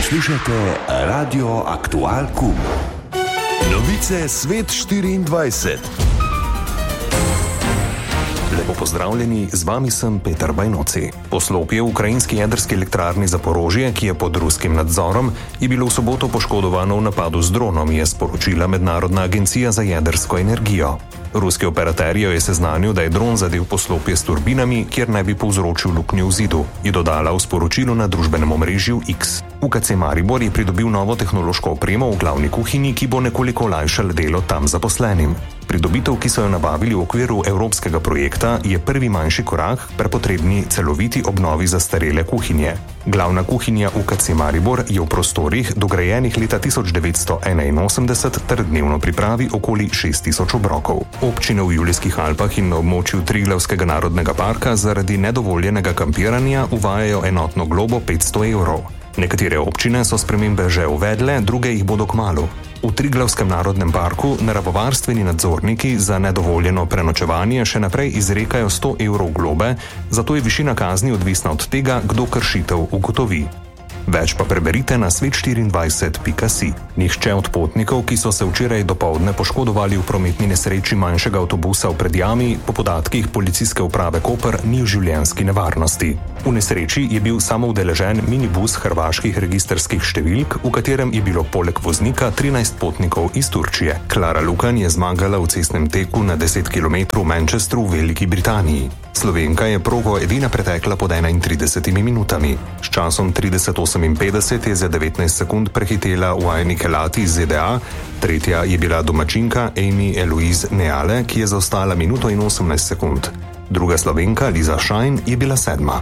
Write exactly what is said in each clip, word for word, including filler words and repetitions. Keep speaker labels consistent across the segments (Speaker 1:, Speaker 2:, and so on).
Speaker 1: Poslušajte Radio Aktual Kum. Novice Svet štiriindvajset. Lepo pozdravljeni, z vami sem Peter Bajnoci. Poslopje v ukrajinski jedrski elektrarni Zaporožje, ki je pod ruskim nadzorom, je bilo v soboto poškodovano v napadu z dronom, je sporočila Mednarodna agencija za jedrsko energijo. Ruski operater je seznanil, da je dron zadel poslopje s turbinami, kjer naj bi povzročil luknjo v zidu, je dodala v sporočilu na družbenem omrežju X. U K C Maribor je pridobil novo tehnološko opremo v glavni kuhinji, ki bo nekoliko olajšala delo tam zaposlenim. Pridobitev, ki so jo nabavili v okviru evropskega projekta, je prvi manjši korak k prepotrebni celoviti obnovi zastarele kuhinje. Glavna kuhinja U K C Maribor je v prostorih, dograjenih leta tisoč devetsto enainosemdeset, ter dnevno pripravi okoli šest tisoč obrokov. Občine v Julijskih Alpah in na območju Triglavskega narodnega parka zaradi nedovoljenega kampiranja uvajajo enotno globo petsto evrov. Nekatere občine so spremembe že uvedle, druge jih bodo kmalu. V Triglavskem narodnem parku naravovarstveni nadzorniki za nedovoljeno prenočevanje še naprej izrekajo sto evrov globe, zato je višina kazni odvisna od tega, kdo kršitev ugotovi. Več pa preberite na svet štiriindvajset pika si. Nihče od potnikov, ki so se včeraj dopoldne poškodovali v prometni nesreči manjšega avtobusa v Predjami, po podatkih policijske uprave Koper ni v življenjski nevarnosti. V nesreči je bil samoudeležen minibus hrvaških registrskih številk, v katerem je bilo poleg voznika trinajst potnikov iz Turčije. Klara Lukan je zmagala v cestnem teku na deset kilometrov v Manchesteru v Veliki Britaniji. Slovenka je progo edina pretekla pod enaintridesetimi minutami. S časom trideset oseminpetdeset je za devetnajst sekund prehitela Wayne Kelati iz Z D A, tretja je bila domačinka Amy Eloise Neale, ki je zaostala minuto in osemnajst sekund. Druga Slovenka Liza Šajn je bila sedma.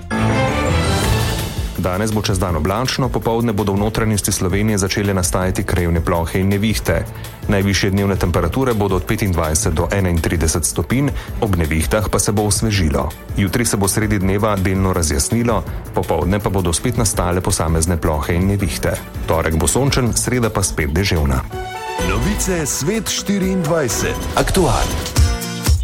Speaker 1: Danes bo čez dan oblačno, popoldne bodo v notranjosti Slovenije začele nastajati krajevne plohe in nevihte. Najvišje dnevne temperature bodo od petindvajset do enaintrideset stopinj, ob nevihtah pa se bo osvežilo. Jutri se bo sredi dneva delno razjasnilo, popoldne pa bodo spet nastale posamezne plohe in nevihte. Torek bo sončen, sreda pa spet deževna. Novice Svet štiriindvajset. Aktual.